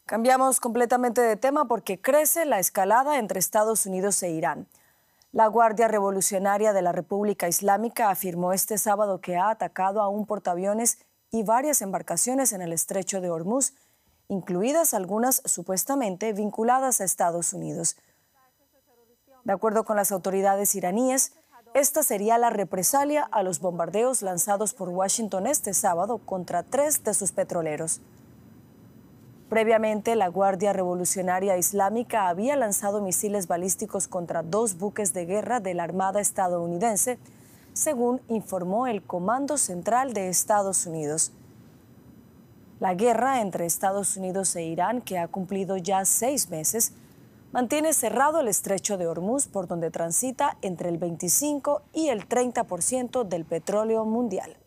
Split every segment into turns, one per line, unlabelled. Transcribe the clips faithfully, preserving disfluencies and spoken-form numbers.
Cambiamos completamente de tema porque crece la escalada entre Estados Unidos e Irán. La Guardia Revolucionaria de la República Islámica afirmó este sábado que ha atacado a un portaaviones y varias embarcaciones en el estrecho de Hormuz, incluidas algunas supuestamente vinculadas a Estados Unidos. De acuerdo con las autoridades iraníes, esta sería la represalia a los bombardeos lanzados por Washington este sábado contra tres de sus petroleros. Previamente, la Guardia Revolucionaria Islámica había lanzado misiles balísticos contra dos buques de guerra de la Armada estadounidense, según informó el Comando Central de Estados Unidos. La guerra entre Estados Unidos e Irán, que ha cumplido ya seis meses, mantiene cerrado el estrecho de Hormuz, por donde transita entre el veinticinco y el treinta por ciento del petróleo mundial.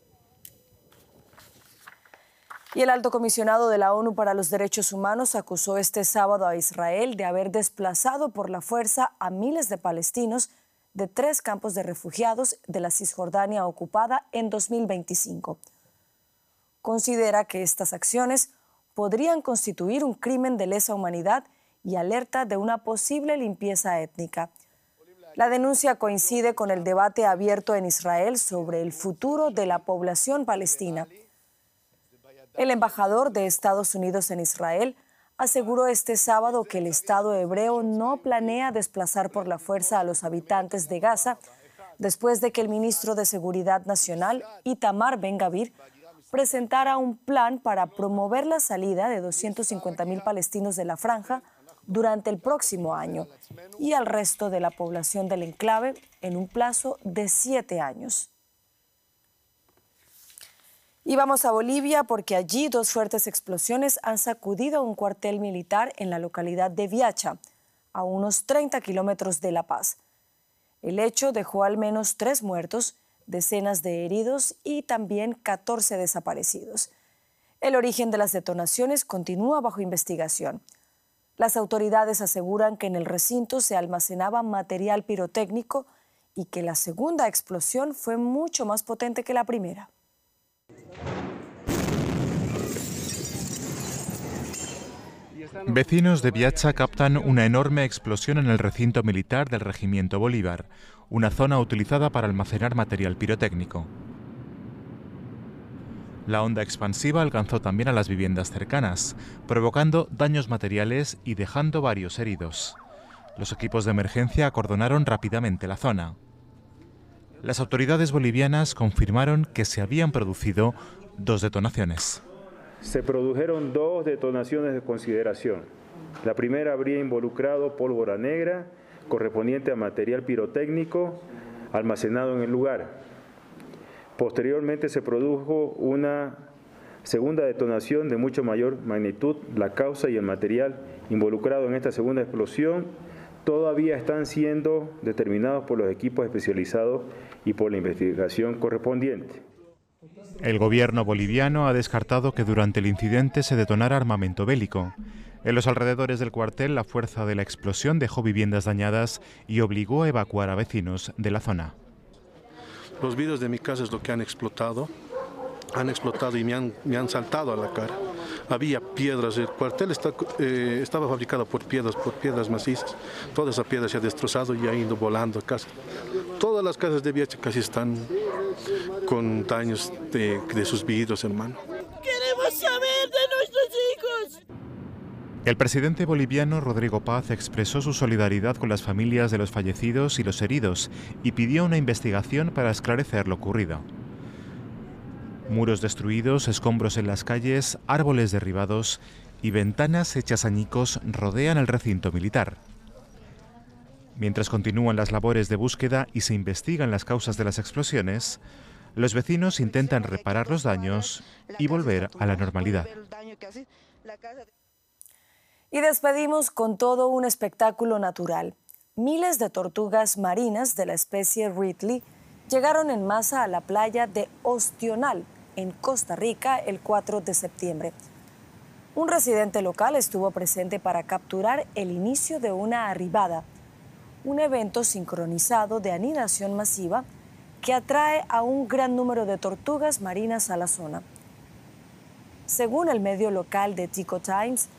Y el alto comisionado de la ONU para los Derechos Humanos acusó este sábado a Israel de haber desplazado por la fuerza a miles de palestinos de tres campos de refugiados de la Cisjordania ocupada en dos mil veinticinco. Considera que estas acciones podrían constituir un crimen de lesa humanidad y alerta de una posible limpieza étnica. La denuncia coincide con el debate abierto en Israel sobre el futuro de la población palestina. El embajador de Estados Unidos en Israel aseguró este sábado que el Estado hebreo no planea desplazar por la fuerza a los habitantes de Gaza después de que el ministro de Seguridad Nacional, Itamar Ben-Gavir, presentara un plan para promover la salida de doscientos cincuenta mil palestinos de la franja durante el próximo año y al resto de la población del enclave en un plazo de siete años. Y vamos a Bolivia porque allí dos fuertes explosiones han sacudido un cuartel militar en la localidad de Viacha, a unos treinta kilómetros de La Paz. El hecho dejó al menos tres muertos, decenas de heridos y también catorce desaparecidos. El origen de las detonaciones continúa bajo investigación. Las autoridades aseguran que en el recinto se almacenaba material pirotécnico y que la segunda explosión fue mucho más potente que la primera.
Vecinos de Viacha captan una enorme explosión en el recinto militar del Regimiento Bolívar, una zona utilizada para almacenar material pirotécnico. La onda expansiva alcanzó también a las viviendas cercanas, provocando daños materiales y dejando varios heridos. Los equipos de emergencia acordonaron rápidamente la zona. Las autoridades bolivianas confirmaron que se habían producido dos detonaciones.
Se produjeron dos detonaciones de consideración. La primera habría involucrado pólvora negra correspondiente a material pirotécnico almacenado en el lugar. Posteriormente se produjo una segunda detonación de mucho mayor magnitud. La causa y el material involucrado en esta segunda explosión todavía están siendo determinados por los equipos especializados y por la investigación correspondiente.
El gobierno boliviano ha descartado que durante el incidente se detonara armamento bélico. En los alrededores del cuartel, la fuerza de la explosión dejó viviendas dañadas y obligó a evacuar a vecinos de la zona.
Los vidrios de mi casa es lo que han explotado. Han explotado y me han, me han saltado a la cara. Había piedras, el cuartel está, eh, estaba fabricado por piedras, por piedras macizas. Toda esa piedra se ha destrozado y ha ido volando a casa. Todas las casas de Viacha casi están con daños de, de sus vidrios, hermano.
¡Queremos saber de nuestros hijos!
El presidente boliviano Rodrigo Paz expresó su solidaridad con las familias de los fallecidos y los heridos y pidió una investigación para esclarecer lo ocurrido. Muros destruidos, escombros en las calles, árboles derribados y ventanas hechas añicos rodean el recinto militar. Mientras continúan las labores de búsqueda y se investigan las causas de las explosiones, los vecinos intentan reparar los daños y volver a la normalidad.
Y despedimos con todo un espectáculo natural. Miles de tortugas marinas de la especie Ridley llegaron en masa a la playa de Ostional, en Costa Rica, el cuatro de septiembre. Un residente local estuvo presente para capturar el inicio de una arribada, un evento sincronizado de anidación masiva que atrae a un gran número de tortugas marinas a la zona. Según el medio local de Tico Times,